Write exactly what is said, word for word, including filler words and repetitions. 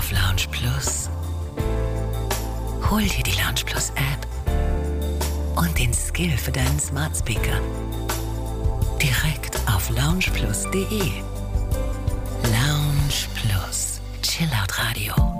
auf Lounge Plus. Hol dir die Lounge Plus App und den Skill für deinen Smart Speaker. Direkt auf lounge plus punkt de. Lounge Plus. Chillout Radio.